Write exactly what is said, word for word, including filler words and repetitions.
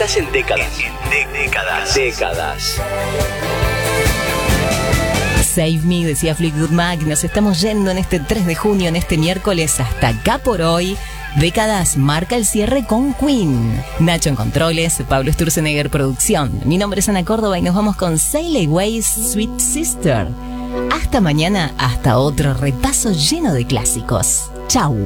Estás en décadas. En décadas. Décadas. Save Me, decía Fleetwood Mac. Nos estamos yendo en este tres de junio, en este miércoles. Hasta acá por hoy. Décadas marca el cierre con Queen. Nacho en controles, Pablo Sturzenegger producción. Mi nombre es Ana Córdoba y nos vamos con Sail Away, Sweet Sister. Hasta mañana, hasta otro repaso lleno de clásicos. Chau.